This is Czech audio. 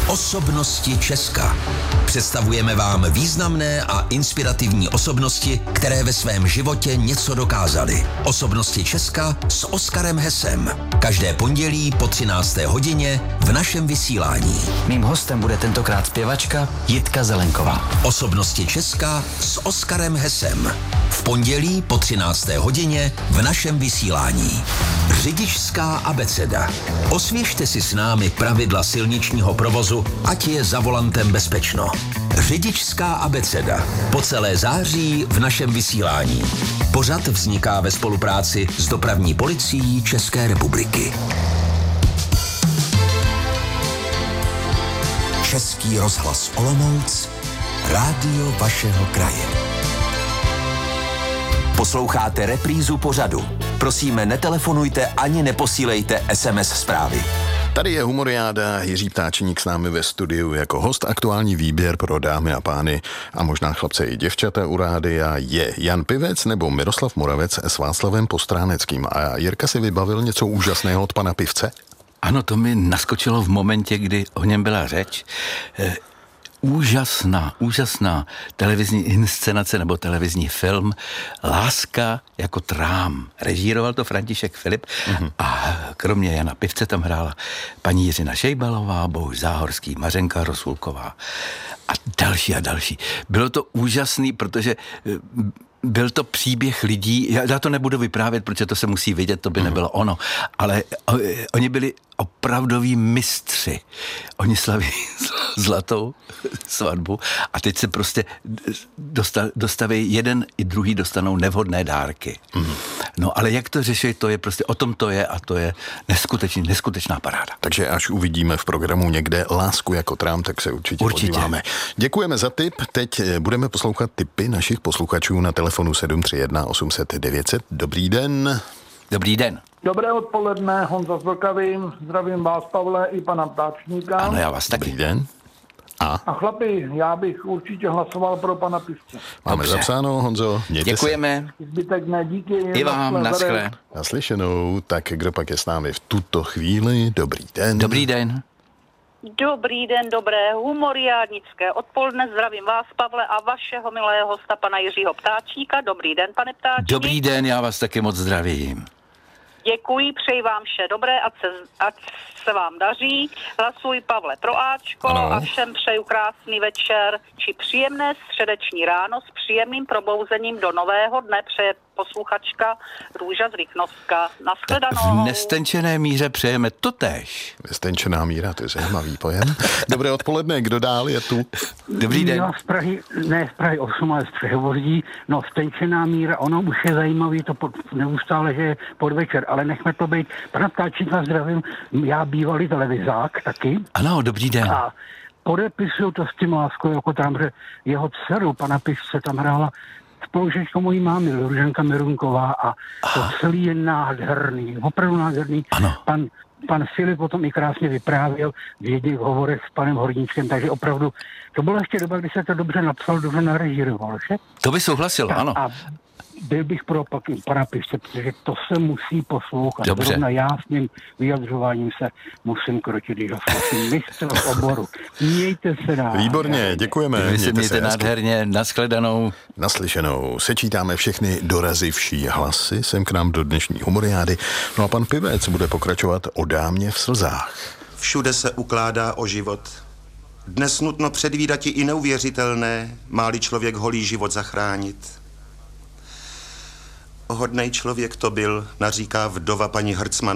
Osobnosti Česka. Představujeme vám významné a inspirativní osobnosti, které ve svém životě něco dokázaly. Osobnosti Česka s Oskarem Hesem. Každé pondělí po 13. hodině v našem vysílání. Mým hostem bude tentokrát zpěvačka Jitka Zelenková. Osobnosti Česka s Oskarem Hesem. V pondělí po 13. hodině v našem vysílání. Řidičská abeceda. Osvěžte si s námi pravidla silničního provozu, ať je za volantem bezpečno. Řidičská abeceda. Po celé září v našem vysílání. Pořad vzniká ve spolupráci s Dopravní policií České republiky. Český rozhlas Olomouc, rádio vašeho kraje. Posloucháte reprízu pořadu. Prosím, netelefonujte ani neposílejte SMS zprávy. Tady je humoriáda, Jiří Ptáčník s námi ve studiu jako host. Aktuální výběr pro dámy a pány a možná chlapce i děvčata u rádia je Jan Pivec nebo Miroslav Moravec s Václavem Postráneckým. A Jirka si vybavil něco úžasného od pana Pivce? Ano, to mi naskočilo v momentě, kdy o něm byla řeč. Úžasná televizní inscenace nebo televizní film Láska jako trám. Režíroval to František Filip a kromě Jana Pivce tam hrála paní Jiřina Šejbalová, Bohuš Záhorský, Mařenka Rosulková a další. Bylo to úžasný, protože byl to příběh lidí, já to nebudu vyprávět, protože to se musí vidět, to by nebylo ono, ale oni byli opravdoví mistři. Oni slaví zlatou svatbu a teď se prostě dostaví, jeden i druhý dostanou nevhodné dárky. No ale jak to řeší, to je prostě, o tom to je a to je neskutečná paráda. Takže až uvidíme v programu někde Lásku jako trám, tak se určitě podíváme. Děkujeme za tip. Teď budeme poslouchat tipy našich posluchačů na telefonu 731 800 900. Dobrý den. Dobrý den. Dobré odpoledne, Honza z Vlkavy. Zdravím vás, Pavle, i pana Ptáčníka. Ano, já vás taky. Dobrý den. A chlapi, já bych určitě hlasoval pro pana Pivce. Máme Dobře. Zapsáno, Honzo. Děkujeme. Zbytek ne, díky. I vám, naschle. Naslyšenou. Tak kdo pak je s námi v tuto chvíli? Dobrý den. Dobrý den. Dobrý den, dobré humoriádnické odpoledne. Zdravím vás, Pavle, a vašeho milého hosta, pana Jiřího Ptáčníka. Dobrý den, pane Ptáčník. Dobrý den, já vás taky moc zdravím. Děkuji, přeji vám vše dobré, ať se vám daří. Hlasuji, Pavle, pro Ačko a všem přeju krásný večer či příjemné středeční ráno s příjemným probouzením do nového dne. Přeje posluchačka Růža z Rychnovska. Nashledanou. V nestenčené míře přejeme totéž. Nestenčená míra, to je zajímavý pojem. Dobré odpoledne, kdo dál je tu? Dobrý den. Já z Prahy 8, ale z Přehovoří. No, stenčená míra, ono už je zajímavý to neustále, že je podvečer, ale nechme to být. Pana Ptáčníka zdravím, já bývalý televizák taky. Ano, dobrý den. A podepisuju to s tím Láskou, jako tam, že jeho dceru, pana Pivce, tam hrála spolužečka mojí mámy, Luženka Mirunková a to celý je nádherný, opravdu nádherný. Ano. Pan Filip o tom i krásně vyprávěl v jedných hovorech s panem Horníčkem, takže opravdu to byla ještě doba, kdy se to dobře napsal, dobře narežíroval, že? To by souhlasilo, ano. A byl bych pro pana Pivce, protože to se musí poslouchat. Dobře. Zrovna já s tím vyjadřováním se musím krotit, když ho slyším. Mistr v oboru. Mějte se rád. Výborně, děkujeme. Vy se mějte nádherně, nashledanou. Naslyšenou. Sečítáme všechny dorazivší hlasy sem k nám do dnešní humoriády. No a pan Pivec bude pokračovat o dámě v slzách. Všude se ukládá o život. Dnes nutno předvídati i neuvěřitelné, má-li člověk holý život zachránit. Hodnej člověk to byl, naříká vdova paní Hrcman